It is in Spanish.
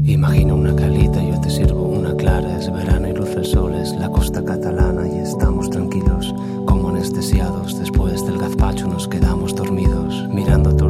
Imagina una calita, yo te sirvo una clara. Es verano y luce el sol, es la costa catalana y estamos tranquilos, como anestesiados. Después del gazpacho nos quedamos dormidos, mirando